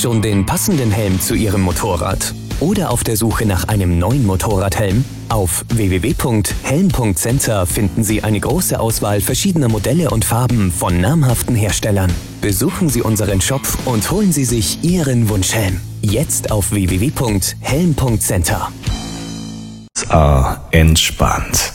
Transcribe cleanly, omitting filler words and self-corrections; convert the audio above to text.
Schon den passenden Helm zu Ihrem Motorrad? Oder auf der Suche nach einem neuen Motorradhelm? Auf www.helm.center finden Sie eine große Auswahl verschiedener Modelle und Farben von namhaften Herstellern. Besuchen Sie unseren Shop und holen Sie sich Ihren Wunschhelm. Jetzt auf www.helm.center. Entspannt.